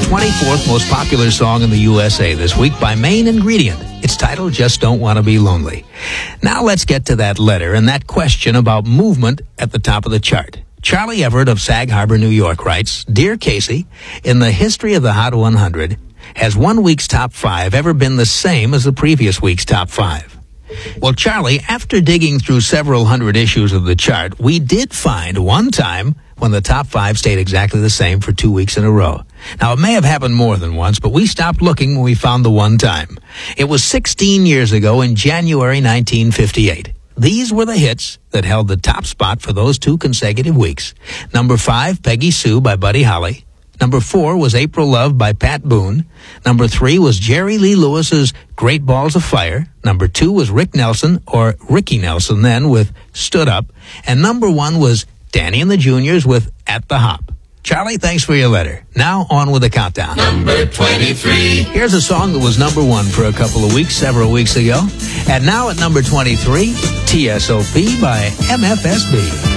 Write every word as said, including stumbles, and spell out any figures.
twenty-fourth most popular song in the U S A this week by Main Ingredient. It's titled Just Don't Want to Be Lonely. Now let's get to that letter and that question about movement at the top of the chart. Charlie Everett of Sag Harbor, New York writes, Dear Casey, in the history of the Hot one hundred, has one week's top five ever been the same as the previous week's top five? Well, Charlie, after digging through several hundred issues of the chart, we did find one time when the top five stayed exactly the same for two weeks in a row. Now, it may have happened more than once, but we stopped looking when we found the one time. It was sixteen years ago in January nineteen fifty-eight. These were the hits that held the top spot for those two consecutive weeks. Number five, Peggy Sue by Buddy Holly. Number four was April Love by Pat Boone. Number three was Jerry Lee Lewis's Great Balls of Fire. Number two was Rick Nelson, or Ricky Nelson then, with Stood Up. And number one was Danny and the Juniors with At the Hop. Charlie, thanks for your letter. Now on with the countdown. Number twenty-three. Here's a song that was number one for a couple of weeks, several weeks ago. And now at number twenty-three, T S O P by M F S B.